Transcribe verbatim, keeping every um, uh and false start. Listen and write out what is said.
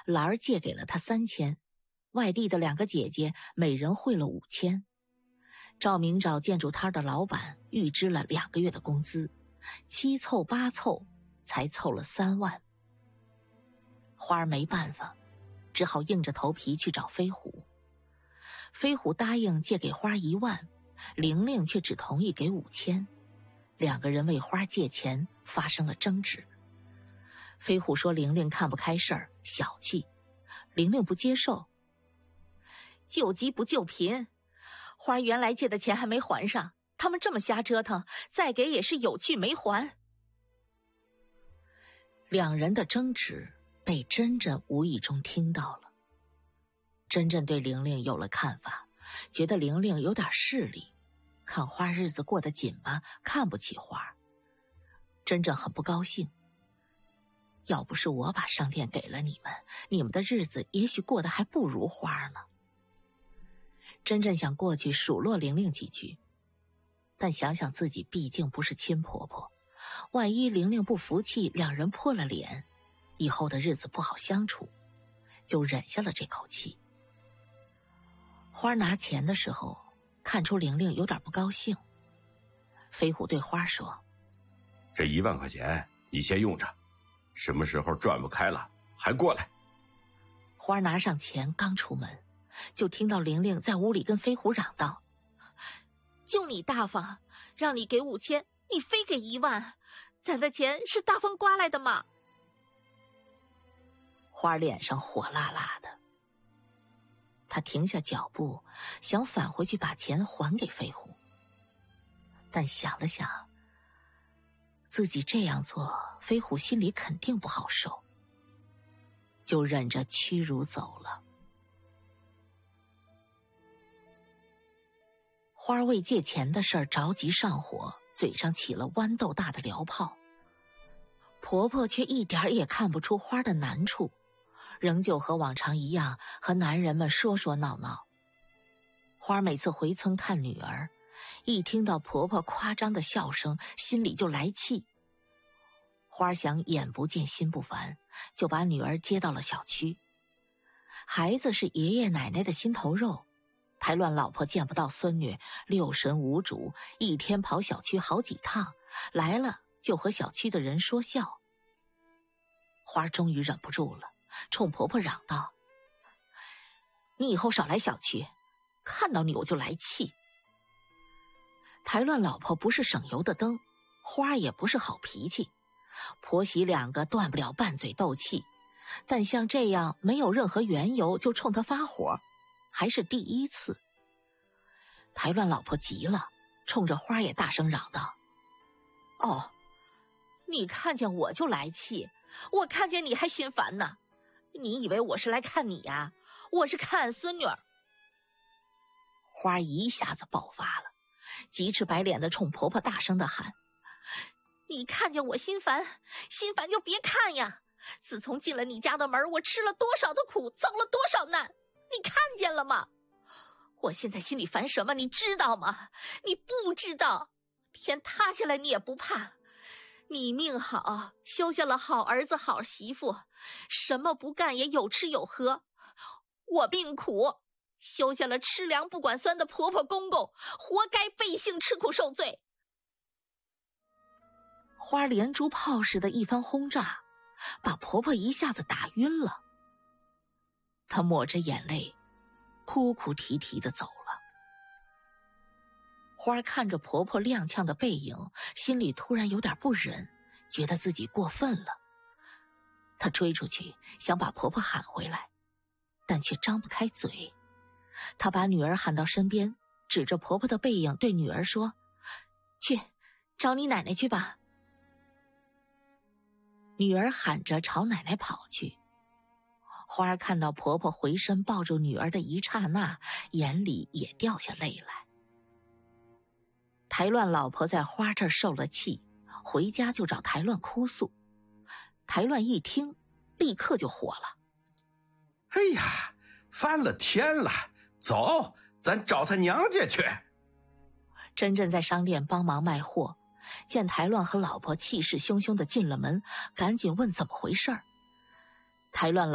兰儿借给了他三千，外地的两个姐姐每人汇了五千。赵明找建筑摊的老板预支了两个月的工资，七凑八凑才凑了三万。花儿没办法，只好硬着头皮去找飞虎。飞虎答应借给花一万，玲玲却只同意给五千。两个人为花借钱发生了争执。飞虎说玲玲看不开事儿，小气。玲玲不接受，救急不救贫，花原来借的钱还没还上，他们这么瞎折腾，再给也是有去没还。两人的争执被珍珍无意中听到了。珍珍对玲玲有了看法，觉得玲玲有点势力，看花日子过得紧巴，看不起花。珍珍很不高兴，要不是我把商店给了你们，你们的日子也许过得还不如花呢。珍珍想过去数落玲玲几句，但想想自己毕竟不是亲婆婆，万一玲玲不服气，两人破了脸，以后的日子不好相处，就忍下了这口气。花拿钱的时候，看出玲玲有点不高兴。飞虎对花说： 这一万块钱你先用着，什么时候转不开了还过来。 花拿上钱刚出门，就听到玲玲在屋里跟飞虎嚷道：就你大方，让你给五千，你非给一万，咱的钱是大风刮来的吗？花脸上火辣辣的，他停下脚步，想返回去把钱还给飞虎，但想了想，自己这样做，飞虎心里肯定不好受，就忍着屈辱走了。花为借钱的事儿着急上火，嘴上起了豌豆大的燎泡。婆婆却一点也看不出花的难处，仍旧和往常一样和男人们说说闹闹。花每次回村看女儿，一听到婆婆夸张的笑声，心里就来气。花想眼不见心不烦，就把女儿接到了小区。孩子是爷爷奶奶的心头肉，台乱老婆见不到孙女，六神无主，一天跑小区好几趟，来了就和小区的人说笑。花终于忍不住了，冲婆婆嚷道：你以后少来小区，看到你我就来气。台乱老婆不是省油的灯，花也不是好脾气，婆媳两个断不了拌嘴斗气，但像这样没有任何缘由就冲他发火，还是第一次。台乱老婆急了，冲着花也大声嚷道：哦，你看见我就来气，我看见你还心烦呢，你以为我是来看你呀？我是看孙女儿。花一下子爆发了，急赤白脸的冲婆婆大声的喊：你看见我心烦，心烦就别看呀！自从进了你家的门，我吃了多少的苦，遭了多少难，你看见了吗？我现在心里烦什么，你知道吗？你不知道，天塌下来你也不怕。你命好，休下了好儿子好媳妇，什么不干也有吃有喝。我命苦，休下了吃粮不管酸的婆婆公公，活该背信吃苦受罪。花连珠炮似的一番轰炸，把婆婆一下子打晕了。她抹着眼泪，哭哭啼啼的走了。花看着婆婆踉跄的背影，心里突然有点不忍，觉得自己过分了。她追出去想把婆婆喊回来，但却张不开嘴。她把女儿喊到身边，指着婆婆的背影对女儿说：去找你奶奶去吧。女儿喊着朝奶奶跑去。花儿看到婆婆回身抱住女儿的一刹那，眼里也掉下泪来。台乱老婆在花这儿受了气，回家就找台乱哭诉。台乱一听，立刻就火了： 哎呀，翻了天了，走，咱找他娘家去。 珍珍在商店帮忙卖货，见台乱和老婆气势汹汹的进了门，赶紧问怎么回事。台乱